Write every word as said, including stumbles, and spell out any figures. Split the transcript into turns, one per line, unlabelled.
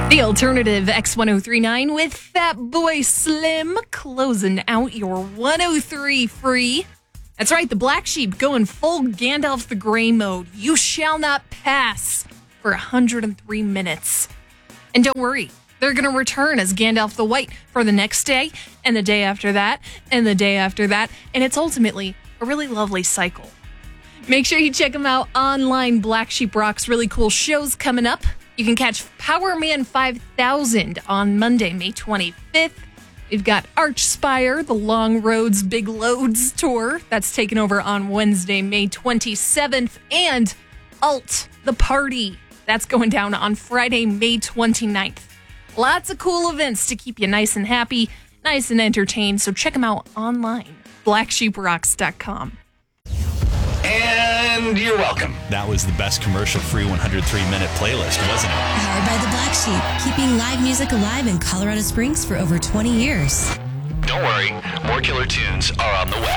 The alternative X ten thirty-nine with Fat Boy Slim closing out your one oh three free. That's right, the Black Sheep going full Gandalf the Grey mode. You shall not pass for one hundred three minutes. And don't worry, they're going to return as Gandalf the White for the next day, and the day after that, and the day after that, and it's ultimately a really lovely cycle. Make sure you check them out online. Black Sheep Rocks, really cool shows coming up. You can catch Power Man five thousand on Monday, May twenty-fifth. We've got Archspire, the Long Roads Big Loads tour. That's taken over on Wednesday, May twenty-seventh. And Alt, the Party. That's going down on Friday, May twenty-ninth. Lots of cool events to keep you nice and happy, nice and entertained. So check them out online, black sheep rocks dot com.
And you're welcome.
That was the best commercial-free one hundred three minute playlist, wasn't it?
Powered by the Black Sheep, keeping live music alive in Colorado Springs for over twenty years.
Don't worry, more killer tunes are on the way.